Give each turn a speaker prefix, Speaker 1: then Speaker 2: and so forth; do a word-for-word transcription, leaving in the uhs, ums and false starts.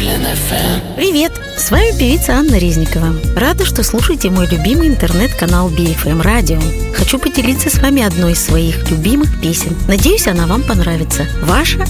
Speaker 1: Бруклин эф эм.
Speaker 2: Привет! С вами певица Анна Резникова. Рада, что слушаете мой любимый интернет-канал би эф эм Radio. Хочу поделиться с вами одной из своих любимых песен. Надеюсь, она вам понравится. Ваша